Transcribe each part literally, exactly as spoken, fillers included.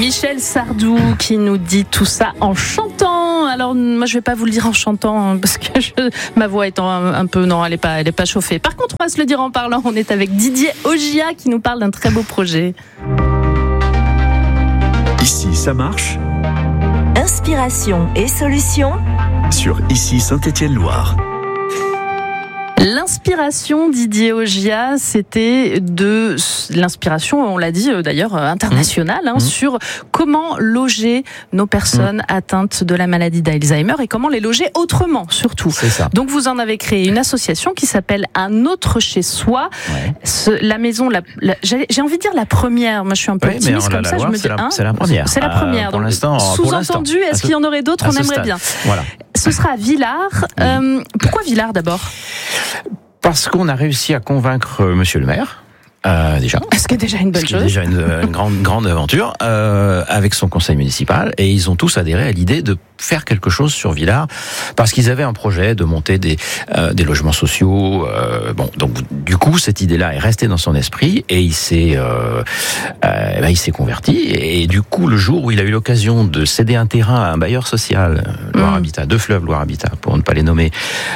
Michel Sardou qui nous dit tout ça en chantant. Alors moi je vais pas vous le dire en chantant hein, parce que je, ma voix étant un, un peu non elle est pas elle est pas chauffée. Par contre on va se le dire en parlant. On est avec Didier Ogia qui nous parle d'un très beau projet. Ici ça marche. Inspiration et solutions Sur Ici Saint-Étienne-Loire. L'inspiration Didier Ogia, c'était de l'inspiration, on l'a dit d'ailleurs internationale, hein, mmh. sur comment loger nos personnes mmh. atteintes de la maladie d'Alzheimer et comment les loger autrement, surtout. C'est ça. Donc vous en avez créé une association qui s'appelle Un autre chez soi. Ouais. Ce, la maison, la, la, j'ai, j'ai envie de dire la première. Moi, je suis un peu oui, optimiste comme ça. Loire, je me dis, c'est, la, hein, c'est la première. C'est la première. Euh, pour Donc, l'instant, sous-entendu, pour est-ce qu'il y en aurait d'autres? On aimerait stade. bien. Voilà. Ce sera à Villars. Oui. Euh, pourquoi Villars d'abord? Parce qu'on a réussi à convaincre Monsieur le maire. Euh, déjà. Ce qui est déjà une bonne chose. C'est déjà une, une grande, grande aventure euh, avec son conseil municipal et ils ont tous adhéré à l'idée de faire quelque chose sur Villars parce qu'ils avaient un projet de monter des, euh, des logements sociaux. Euh, bon, donc du coup cette idée-là est restée dans son esprit et il s'est, euh, euh, ben, il s'est converti et, et du coup le jour où il a eu l'occasion de céder un terrain à un bailleur social, Loire Habitat, deux fleuves Loire Habitat pour ne pas les nommer.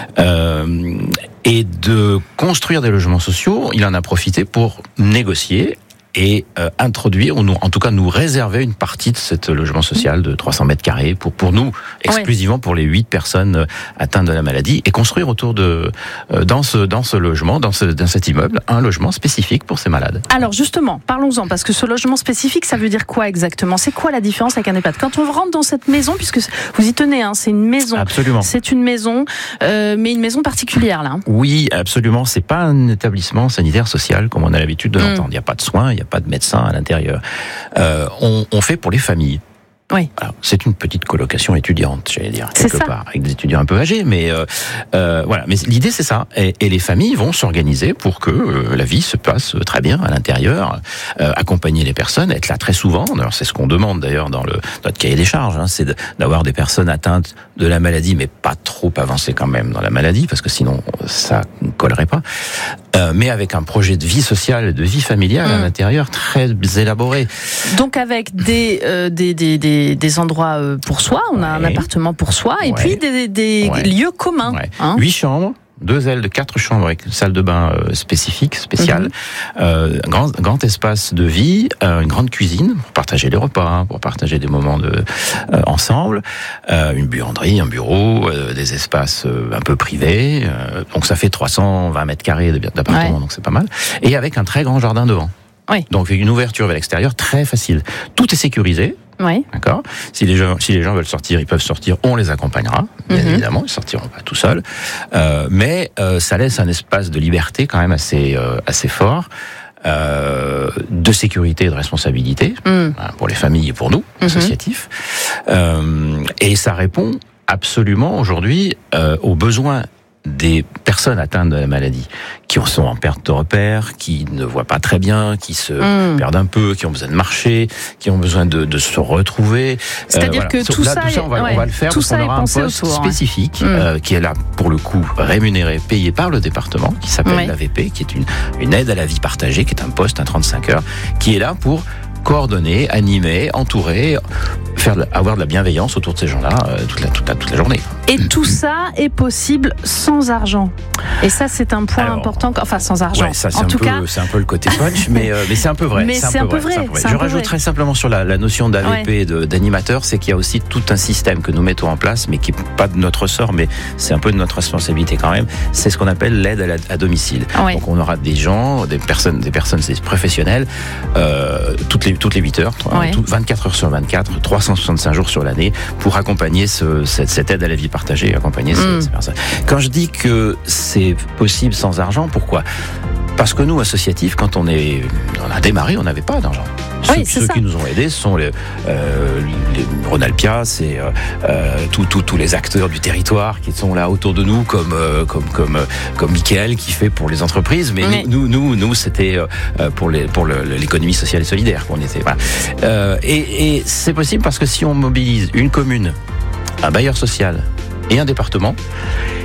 Euh, et de construire des logements sociaux, il en a profité pour négocier et euh, introduire, ou nous, en tout cas nous réserver une partie de ce logement social de trois cents mètres carrés pour, pour nous, exclusivement ouais. pour les huit personnes atteintes de la maladie, et construire autour de, euh, dans, ce, dans ce logement, dans, ce, dans cet immeuble, un logement spécifique pour ces malades. Alors justement, parlons-en, parce que ce logement spécifique, ça veut dire quoi exactement? C'est quoi la différence avec un EHPAD? Quand on rentre dans cette maison, puisque vous y tenez, hein, c'est une maison. Absolument. C'est une maison, euh, mais une maison particulière là. Oui, absolument. C'est pas un établissement sanitaire social comme on a l'habitude de l'entendre. Il mmh. n'y a pas de soins, il n'y a pas de médecin à l'intérieur. Euh, on, on fait pour les familles. Oui. Alors, c'est une petite colocation étudiante, j'allais dire, c'est quelque ça. part, avec des étudiants un peu âgés, mais euh, euh, voilà. Mais l'idée, c'est ça. Et, et les familles vont s'organiser pour que euh, la vie se passe très bien à l'intérieur, euh, accompagner les personnes, être là très souvent. Alors, c'est ce qu'on demande d'ailleurs dans le notre cahier des charges, hein, c'est de, d'avoir des personnes atteintes de la maladie, mais pas trop avancées quand même dans la maladie, parce que sinon ça ne collerait pas. Euh, mais avec un projet de vie sociale et de vie familiale mmh. à l'intérieur très élaboré. Donc avec des euh, des, des des des endroits pour soi, on a ouais. un appartement pour soi, et ouais. puis des, des ouais. lieux communs. Ouais. Hein. Huit chambres, deux ailes de quatre chambres avec une salle de bain euh, spécifique, spéciale, mm-hmm. euh, un grand, grand espace de vie, euh, une grande cuisine pour partager les repas, hein, pour partager des moments de euh, ensemble, euh, une buanderie, un bureau, euh, des espaces euh, un peu privés. Euh, donc ça fait trois cent vingt mètres carrés d'appartement, ouais. donc c'est pas mal. Et avec un très grand jardin devant. Oui. Donc une ouverture vers l'extérieur très facile. Tout est sécurisé. Oui. D'accord. Si les gens, si les gens veulent sortir, ils peuvent sortir. On les accompagnera, bien mm-hmm. évidemment. Ils sortiront pas tout seuls. Euh, mais euh, ça laisse un espace de liberté quand même assez euh, assez fort, euh, de sécurité et de responsabilité mm. hein, pour les familles et pour nous, mm-hmm. associatifs. Euh, et ça répond absolument aujourd'hui euh, aux besoins des personnes atteintes de la maladie, qui sont en perte de repères, qui ne voient pas très bien, qui se mmh. perdent un peu, qui ont besoin de marcher, qui ont besoin de, de se retrouver. C'est-à-dire euh, voilà. que tout, là, ça, tout ça, on va, ouais, on va le faire parce qu'on aura un poste autour, spécifique ouais. euh, qui est là, pour le coup, rémunéré, payé par le département, qui s'appelle ouais. l'A V P, qui est une, une aide à la vie partagée, qui est un poste, un trente-cinq heures, qui est là pour coordonner, animer, entourer, faire de, avoir de la bienveillance autour de ces gens-là euh, toute, la, toute, la, toute la journée. Et tout ça est possible sans argent. Et ça, c'est un point Alors, important. Enfin, sans argent. Ouais, ça, c'est en un tout peu, cas, c'est un peu le côté punch, mais, euh, mais c'est un peu vrai. Mais c'est un, c'est peu, un peu vrai. vrai. C'est un peu vrai. C'est Je un peu rajouterai vrai. simplement sur la, la notion d'A V P, ouais. de, d'animateur, c'est qu'il y a aussi tout un système que nous mettons en place, mais qui n'est pas de notre ressort, mais c'est un peu de notre responsabilité quand même. C'est ce qu'on appelle l'aide à, la, à domicile. Ouais. Donc on aura des gens, des personnes, des personnes, des professionnels, euh, toutes les toutes les huit heures, ouais. tout, vingt-quatre heures sur vingt-quatre, trois cent soixante-cinq jours sur l'année, pour accompagner ce, cette, cette aide à la vie partagée, accompagner mmh. ces, ces personnes. Quand je dis que c'est possible sans argent, pourquoi ? Parce que nous, associatifs, quand on, est, on a démarré, on n'avait pas d'argent. Oui, ceux ceux qui nous ont aidés, ce sont les, euh, les Ronalpia, c'est euh, tous tout, tout les acteurs du territoire qui sont là autour de nous, comme euh, comme comme comme Mickaël qui fait pour les entreprises. Mais oui. nous, nous, nous, c'était euh, pour les pour le, l'économie sociale et solidaire qu'on était. Voilà. Euh, et, et c'est possible parce que si on mobilise une commune, un bailleur social et un département,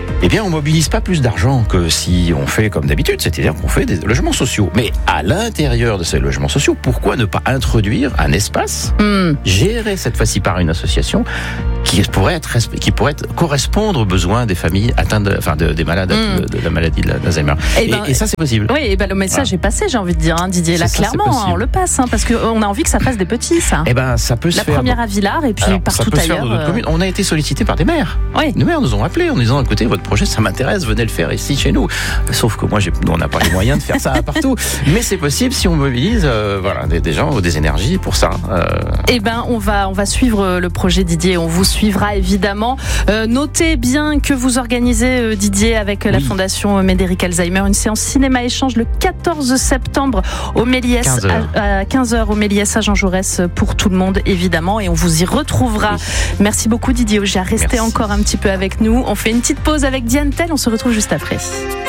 eh bien, on mobilise pas plus d'argent que si on fait comme d'habitude, c'est-à-dire qu'on fait des logements sociaux. Mais à l'intérieur de ces logements sociaux, pourquoi ne pas introduire un espace Mm. géré cette fois-ci par une association qui pourrait être qui pourrait être, correspondre aux besoins des familles atteintes, de, enfin, de, des malades Mm. de, de la maladie de l'Alzheimer. Eh Et, ben, et ça, c'est possible. Oui, et ben le message Voilà. est passé, j'ai envie de dire, hein, Didier. Là, C'est ça, c'est clairement, hein, possible. on le passe, hein, parce qu'on a envie que ça fasse des petits, ça. Eh ben, ça peut se La faire. première à Villars et puis Alors, partout ça peut se faire ailleurs. dans d'autres euh, communes. On a été sollicité par des maires. Oui. Les maires nous ont appelés en disant écoutez, votre projet, ça m'intéresse, venez le faire ici chez nous. Sauf que moi, j'ai, nous, on n'a pas les moyens de faire ça partout. Mais c'est possible si on mobilise euh, voilà, des, des gens ou des énergies pour ça. Euh, Eh ben, on va, on va suivre le projet, Didier. On vous suivra évidemment. Euh, notez bien que vous organisez, euh, Didier, avec la Oui. Fondation Médéric Alzheimer, une séance cinéma-échange le quatorze septembre au Méliès quinze heures. à, à quinze heures au Méliès à Jean Jaurès pour tout le monde, évidemment. Et on vous y retrouvera. Oui. Merci beaucoup, Didier Augiard. Restez Merci. encore un petit peu avec nous. On fait une petite pause avec Diane Tell. On se retrouve juste après.